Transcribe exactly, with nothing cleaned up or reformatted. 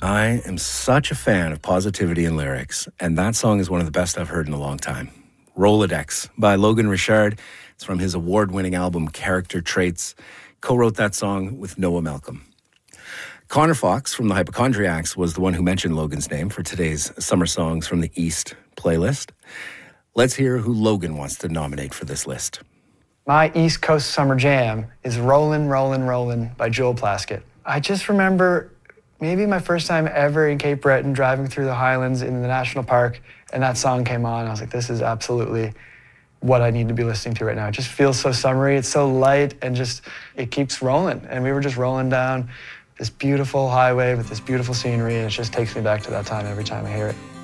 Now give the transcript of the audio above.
I am such a fan of positivity in lyrics, and that song is one of the best I've heard in a long time. Rolodex by Logan Richard. It's from his award-winning album Character Traits. Co-wrote that song with Noah Malcolm. Connor Fox from the Hypochondriacs was the one who mentioned Logan's name for today's Summer Songs from the East playlist. Let's hear who Logan wants to nominate for this list. My East Coast Summer Jam is Rollin', Rollin', Rollin' by Joel Plaskett. I just remember maybe my first time ever in Cape Breton driving through the Highlands in the national park, and that song came on. I was like, this is absolutely what I need to be listening to right now. It just feels so summery, it's so light, and just, it keeps rolling. And we were just rolling down this beautiful highway with this beautiful scenery, and it just takes me back to that time every time I hear it.